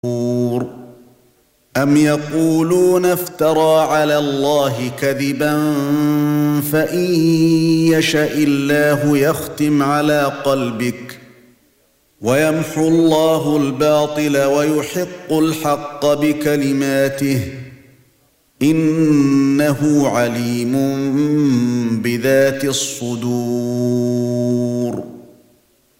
أَمْ يَقُولُونَ افْتَرَىٰ عَلَى اللَّهِ كَذِبًا فَإِن يَشَإِ اللَّهُ يَخْتِمْ عَلَى قَلْبِكَ وَيَمْحُو اللَّهُ الْبَاطِلَ وَيُحِقُّ الْحَقَّ بِكَلِمَاتِهِ إِنَّهُ عَلِيمٌ بِذَاتِ الصُّدُورِ.